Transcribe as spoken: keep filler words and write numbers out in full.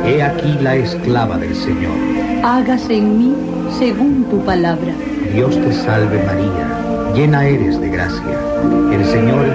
He aquí la esclava del Señor. Hágase en mí según tu palabra. Dios te salve María, llena eres de gracia. El Señor